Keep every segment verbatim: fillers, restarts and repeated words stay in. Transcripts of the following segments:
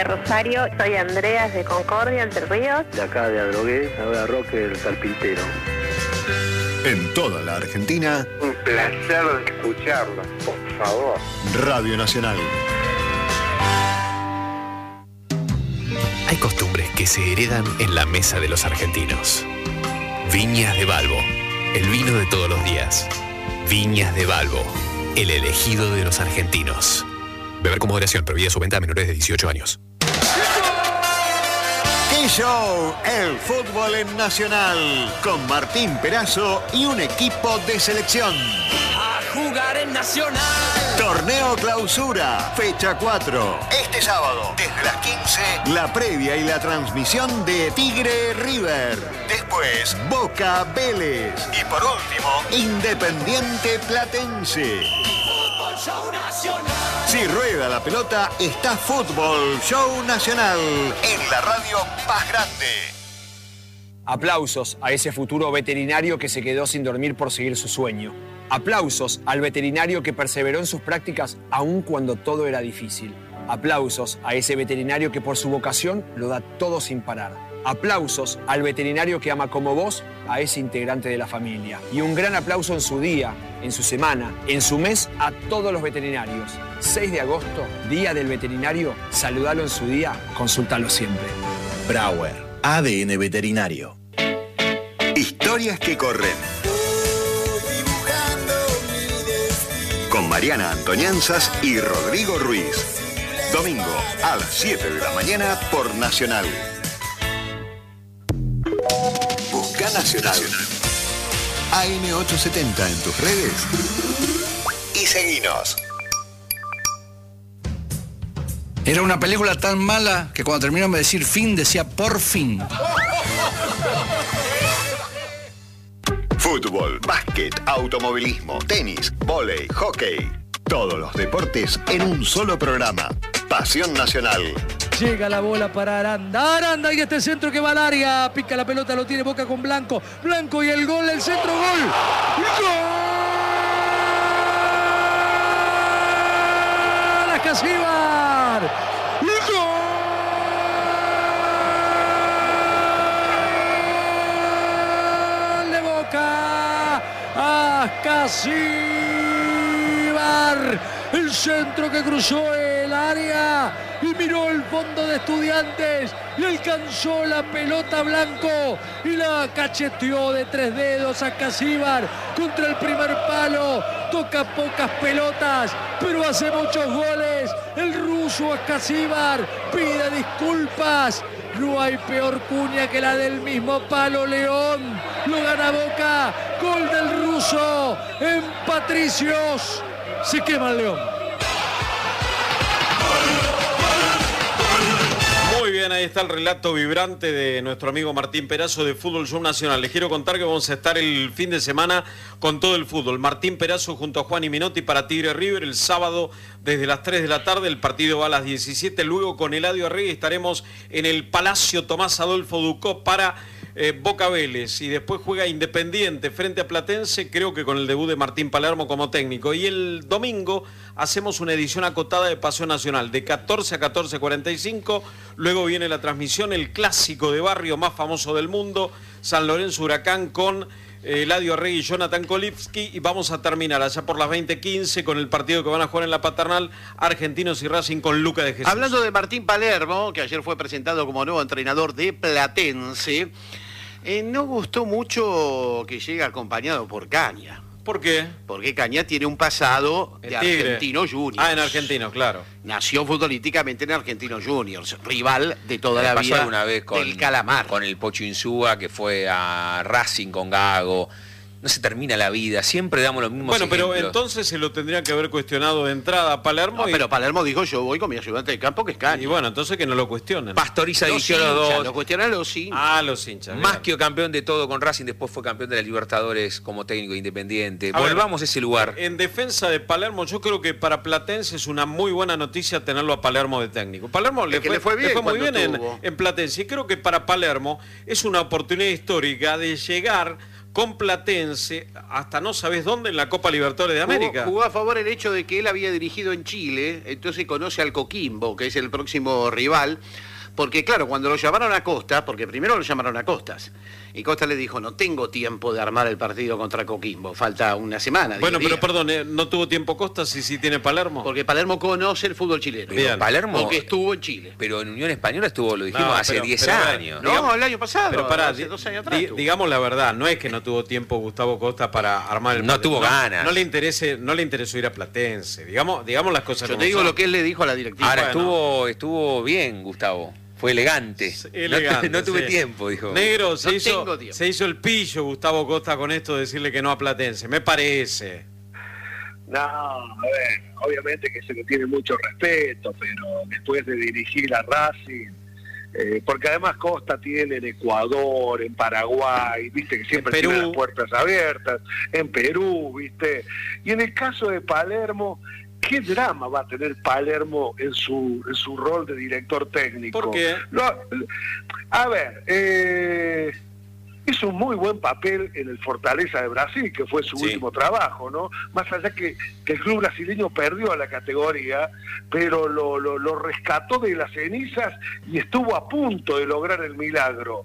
Rosario, soy Andreas de Concordia, Entre Ríos. De acá de Adrogué, ahora Roque del Carpintero. En toda la Argentina. Un placer escucharlo, por favor. Radio Nacional. Hay costumbres que se heredan en la mesa de los argentinos. Viñas de Balbo, el vino de todos los días. Viñas de Balbo, el elegido de los argentinos. Beber con moderación, prohibida su venta a menores de dieciocho años. ¡Qué show! El fútbol en Nacional, con Martín Perazo y un equipo de selección. A jugar en Nacional. Torneo Clausura, fecha cuatro. Este sábado, desde las quince, la previa y la transmisión de Tigre River. Después, Boca Vélez. Y por último, Independiente Platense. Fútbol Show Nacional. Si rueda la pelota, está Fútbol Show Nacional en la radio más grande. Aplausos a ese futuro veterinario que se quedó sin dormir por seguir su sueño. Aplausos al veterinario que perseveró en sus prácticas aun cuando todo era difícil. Aplausos a ese veterinario que por su vocación lo da todo sin parar. Aplausos al veterinario que ama como vos a ese integrante de la familia. Y un gran aplauso en su día, en su semana, en su mes a todos los veterinarios. seis de agosto, Día del Veterinario. Saludalo en su día, consúltalo siempre. Brauer, A D N Veterinario. Historias que corren. Con Mariana Antonianzas y Rodrigo Ruiz. Domingo a las siete de la mañana por Nacional. Busca Nacional. A M ochocientos setenta en tus redes. Y seguinos. Era una película tan mala que cuando terminó de decir fin, decía por fin. Fútbol, básquet, automovilismo, tenis, vóley, hockey. Todos los deportes en un solo programa. Pasión Nacional. Llega la bola para Aranda. Aranda y este centro que va al área. Pica la pelota, lo tiene Boca con Blanco. Blanco y el gol, el centro, gol. ¡Gol! ¡Ascasíbar! ¡Gol de Boca! ¡Ascasíbar! El centro que cruzó el área y miró el fondo de Estudiantes y alcanzó la pelota Blanco y la cacheteó de tres dedos a Ascasíbar contra el primer palo. Toca pocas pelotas, pero hace muchos goles. El ruso Ascasíbar pide disculpas. No hay peor cuña que la del mismo palo León. Lo gana Boca. Gol del ruso en Patricios. Se quema el León. Muy bien, ahí está el relato vibrante de nuestro amigo Martín Perazo de Fútbol Show Nacional. Les quiero contar que vamos a estar el fin de semana con todo el fútbol. Martín Perazo junto a Juan y Minotti para Tigre River el sábado desde las tres de la tarde. El partido va a las diecisiete. Luego con Eladio Arregui estaremos en el Palacio Tomás Adolfo Ducó para eh, Boca Vélez. Y después juega Independiente frente a Platense, creo que con el debut de Martín Palermo como técnico. Y el domingo hacemos una edición acotada de Pasión Nacional de catorce a catorce cuarenta y cinco. Luego viene la transmisión, el clásico de barrio más famoso del mundo, San Lorenzo Huracán con eh, Eladio Arregui y Jonathan Kolipski. Y vamos a terminar allá por las veinte quince con el partido que van a jugar en la Paternal, Argentinos y Racing con Luca de Jesús. Hablando de Martín Palermo, que ayer fue presentado como nuevo entrenador de Platense, eh, no gustó mucho que llegue acompañado por Caña. ¿Por qué? Porque Caña tiene un pasado de Argentinos Juniors. Ah, en Argentinos, claro. Nació futbolísticamente en Argentinos Juniors, rival de toda la pasó vida alguna vez con, del Calamar. Con el Pocho Insúa, que fue a Racing con Gago. No se termina la vida, siempre damos los mismos Bueno, ejemplos. pero entonces se lo tendrían que haber cuestionado de entrada a Palermo. No, y... pero Palermo dijo, yo voy con mi ayudante de campo, que es Caña. Y bueno, entonces que no lo cuestionen. Pastoriza los dirigió los dos. Lo cuestionan los hinchas. Ah, los hinchas. Más bien. que campeón de todo con Racing, después fue campeón de la Libertadores como técnico independiente. A Volvamos ver, a ese lugar. En defensa de Palermo, yo creo que para Platense es una muy buena noticia tenerlo a Palermo de técnico. Palermo le fue, le fue bien, le fue muy bien en, tuvo. en Platense. Y creo que para Palermo es una oportunidad histórica de llegar con Platense hasta no sabes dónde en la Copa Libertadores de América. Jugó, jugó a favor el hecho de que él había dirigido en Chile, entonces conoce al Coquimbo, que es el próximo rival. Porque claro, cuando lo llamaron a Costa, porque primero lo llamaron a Costas, y Costa le dijo, no tengo tiempo de armar el partido contra Coquimbo, falta una semana. Bueno, pero días. perdón, ¿eh? ¿no tuvo tiempo Costas y sí tiene Palermo? Porque Palermo conoce el fútbol chileno. Bien. Palermo, porque estuvo en Chile. Pero en Unión Española estuvo, lo dijimos, No, hace pero- diez pero, años. No, digamos- el año pasado, Pero pará, hace di- dos años atrás di- tuvo. digamos la verdad, no es que no tuvo tiempo Gustavo Costa para armar el No partido. tuvo ganas. No le interese, no le interesó ir a Platense. Digamos, digamos las cosas Yo como te digo son. lo que él le dijo a la directiva. Ahora Bueno. estuvo, estuvo bien, Gustavo. Fue elegante. Elegante, no, no tuve sí. tiempo, dijo. Negro, se, No hizo, tengo tiempo. se hizo el pillo Gustavo Costa con esto de decirle que no a Platense. Me parece. No, a ver, obviamente que se le tiene mucho respeto, pero después de dirigir a Racing, eh, porque además Costa tiene en Ecuador, en Paraguay, viste que siempre En Perú. tiene las puertas abiertas, en Perú, viste. Y en el caso de Palermo, ¿qué drama va a tener Palermo en su en su rol de director técnico? ¿Por qué? Lo- a ver, eh, hizo un muy buen papel en el Fortaleza de Brasil, que fue su Sí. último trabajo, ¿no? Más allá que, que el club brasileño perdió la categoría, pero lo, lo, lo rescató de las cenizas y estuvo a punto de lograr el milagro.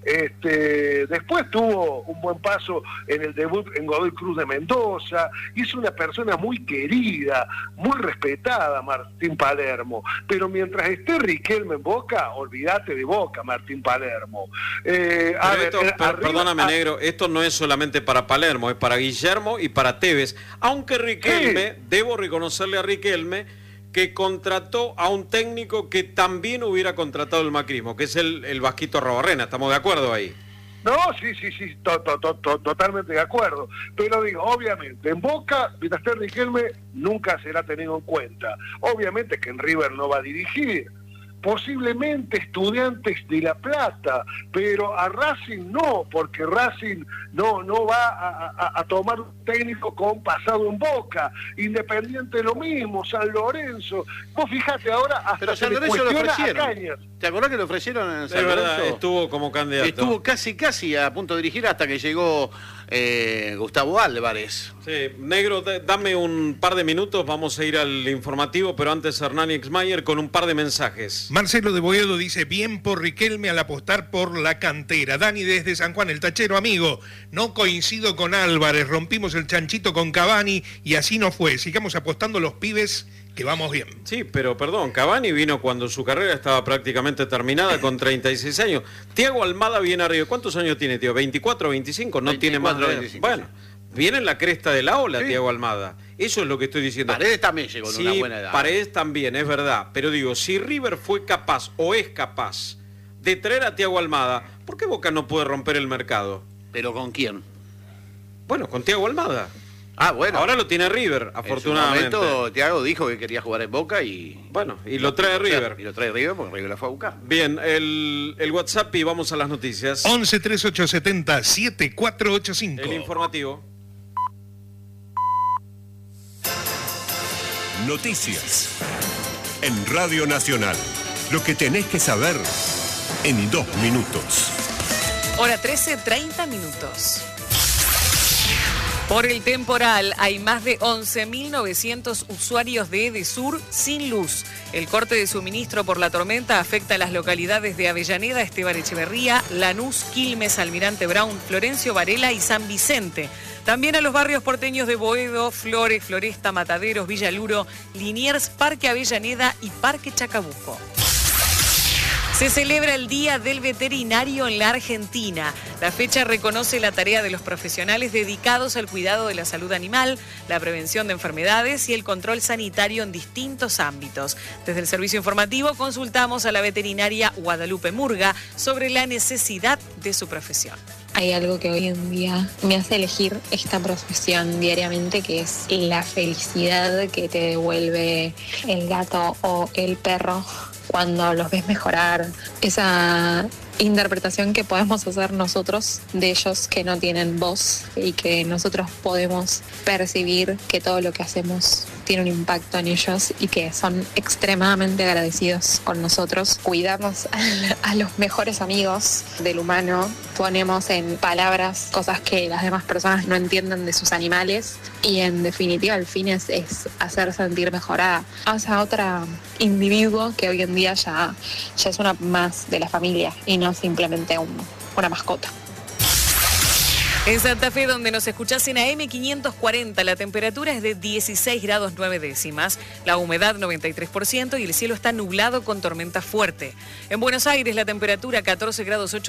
Este, después tuvo un buen paso en el debut en Godoy Cruz de Mendoza, y es una persona muy querida, muy respetada, Martín Palermo, pero mientras esté Riquelme en Boca, olvídate de Boca, Martín Palermo. Eh, a Pero ver, esto, eh, per- arriba- perdóname, a- negro, esto no es solamente para Palermo, es para Guillermo y para Tevez. Aunque Riquelme, debo reconocerle a Riquelme que contrató a un técnico que también hubiera contratado el macrismo, que es el, el Vasquito Arrobarrena. ¿Estamos de acuerdo ahí? No, sí, sí, sí, to- to- to- to- totalmente de acuerdo. Pero digo, obviamente, en Boca, mientras esté Riquelme, nunca será tenido en cuenta. Obviamente que en River no va a dirigir. Posiblemente Estudiantes de La Plata, pero a Racing no, porque Racing no, no va a, a- a tomar un técnico con pasado en Boca. Independiente lo mismo, San Lorenzo. Vos fijate ahora, hasta Pero se San le Lorenzo lo cuestiona a ofrecieron. Cañas. ¿Te acordás que lo ofrecieron en Es San verdad, Lorenzo? estuvo como candidato. Estuvo casi, casi a punto de dirigir hasta que llegó eh, Gustavo Álvarez. Sí, negro, d- dame un par de minutos, vamos a ir al informativo, pero antes Hernán Exmayer con un par de mensajes. Marcelo de Boedo dice, bien por Riquelme al apostar por la cantera. Dani desde San Juan, el tachero amigo, no coincido con Álvarez, rompimos el chanchito con Cavani y así no fue. Sigamos apostando los pibes que vamos bien. Sí, pero perdón, Cavani vino cuando su carrera estaba prácticamente terminada con treinta y seis años. Thiago Almada viene arriba. ¿Cuántos años tiene, tío? ¿veinticuatro, veinticinco? No tiene más de veinticinco, Bueno, viene en la cresta de la ola, Sí. Thiago Almada. Eso es lo que estoy diciendo. Paredes también llegó en Sí, una buena edad. Paredes también, es verdad. Pero digo, si River fue capaz o es capaz de traer a Thiago Almada, ¿por qué Boca no puede romper el mercado? ¿Pero con quién? Bueno, con Thiago Almada. Ah, bueno. Ahora lo tiene River, afortunadamente. En su momento, Thiago dijo que quería jugar en Boca y... Bueno, y lo trae River. Y lo trae River porque River lo fue a buscar. Bien, el, el WhatsApp y vamos a las noticias. once treinta y ocho setenta siete cuatro ocho cinco. El informativo. Noticias. En Radio Nacional. Lo que tenés que saber en dos minutos. Hora trece, treinta minutos. Por el temporal hay más de once mil novecientos usuarios de Edesur sin luz. El corte de suministro por la tormenta afecta a las localidades de Avellaneda, Esteban Echeverría, Lanús, Quilmes, Almirante Brown, Florencio Varela y San Vicente. También a los barrios porteños de Boedo, Flores, Floresta, Mataderos, Villaluro, Liniers, Parque Avellaneda y Parque Chacabuco. Se celebra el Día del Veterinario en la Argentina. La fecha reconoce la tarea de los profesionales dedicados al cuidado de la salud animal, la prevención de enfermedades y el control sanitario en distintos ámbitos. Desde el servicio informativo consultamos a la veterinaria Guadalupe Murga sobre la necesidad de su profesión. Hay algo que hoy en día me hace elegir esta profesión diariamente, que es la felicidad que te devuelve el gato o el perro cuando los ves mejorar, esa interpretación que podemos hacer nosotros de ellos que no tienen voz y que nosotros podemos percibir que todo lo que hacemos tiene un impacto en ellos y que son extremadamente agradecidos con nosotros. Cuidamos a, a los mejores amigos del humano, ponemos en palabras cosas que las demás personas no entienden de sus animales y en definitiva el fin es, es hacer sentir mejor a, a otra individuo que hoy en día ya, ya es una más de la familia y no simplemente un, una mascota. En Santa Fe, donde nos escuchás en A M quinientos cuarenta, la temperatura es de dieciséis grados nueve décimas, la humedad noventa y tres por ciento y el cielo está nublado con tormenta fuerte. En Buenos Aires, la temperatura catorce grados ocho